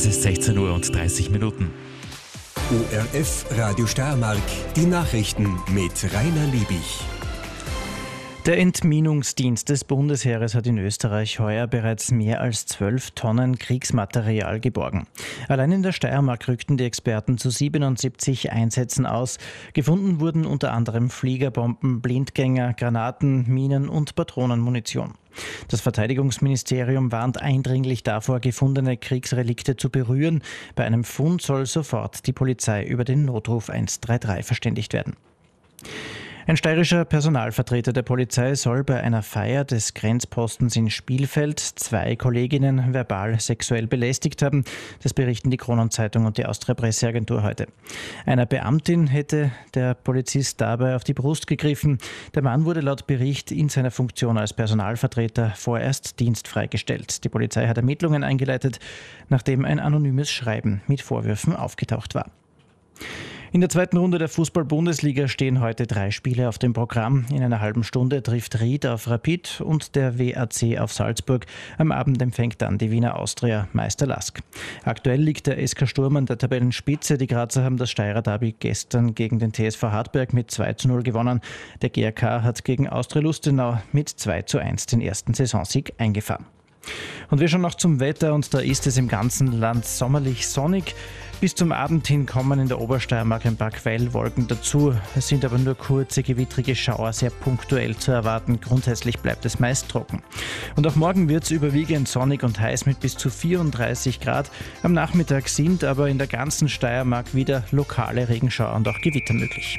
Es ist 16:30 Uhr. ORF Radio Steiermark, die Nachrichten mit Rainer Liebig. Der Entminungsdienst des Bundesheeres hat in Österreich heuer bereits mehr als 12 Tonnen Kriegsmaterial geborgen. Allein in der Steiermark rückten die Experten zu 77 Einsätzen aus. Gefunden wurden unter anderem Fliegerbomben, Blindgänger, Granaten, Minen und Patronenmunition. Das Verteidigungsministerium warnt eindringlich davor, gefundene Kriegsrelikte zu berühren. Bei einem Fund soll sofort die Polizei über den Notruf 133 verständigt werden. Ein steirischer Personalvertreter der Polizei soll bei einer Feier des Grenzpostens in Spielfeld 2 Kolleginnen verbal sexuell belästigt haben. Das berichten die Kronenzeitung und die Austria-Presseagentur heute. Einer Beamtin hätte der Polizist dabei auf die Brust gegriffen. Der Mann wurde laut Bericht in seiner Funktion als Personalvertreter vorerst dienstfrei gestellt. Die Polizei hat Ermittlungen eingeleitet, nachdem ein anonymes Schreiben mit Vorwürfen aufgetaucht war. In der zweiten Runde der Fußball-Bundesliga stehen heute 3 Spiele auf dem Programm. In einer halben Stunde trifft Ried auf Rapid und der WAC auf Salzburg. Am Abend empfängt dann die Wiener Austria Meister Lask. Aktuell liegt der SK Sturm an der Tabellenspitze. Die Grazer haben das Steirer Derby gestern gegen den TSV Hartberg mit 2:0 gewonnen. Der GRK hat gegen Austria Lustenau mit 2:1 den ersten Saisonsieg eingefahren. Und wir schauen noch zum Wetter und da ist es im ganzen Land sommerlich sonnig. Bis zum Abend hin kommen in der Obersteiermark ein paar Quellwolken dazu. Es sind aber nur kurze, gewittrige Schauer, sehr punktuell zu erwarten. Grundsätzlich bleibt es meist trocken. Und auch morgen wird es überwiegend sonnig und heiß mit bis zu 34 Grad. Am Nachmittag sind aber in der ganzen Steiermark wieder lokale Regenschauer und auch Gewitter möglich.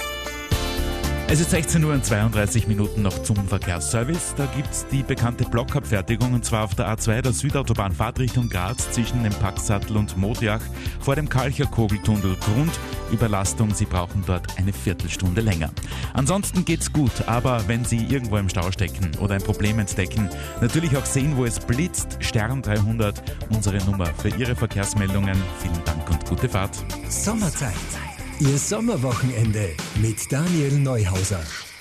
Es ist 16:32 Uhr noch zum Verkehrsservice. Da gibt es die bekannte Blockabfertigung und zwar auf der A2 der Südautobahn Fahrtrichtung Graz zwischen dem Packsattel und Modiach vor dem Kalcher-Kogeltunnel. Grund: Überlastung, Sie brauchen dort eine Viertelstunde länger. Ansonsten geht's gut, aber wenn Sie irgendwo im Stau stecken oder ein Problem entdecken, natürlich auch sehen, wo es blitzt, Stern 300, unsere Nummer für Ihre Verkehrsmeldungen. Vielen Dank und gute Fahrt. Sommerzeit. Ihr Sommerwochenende mit Daniel Neuhauser.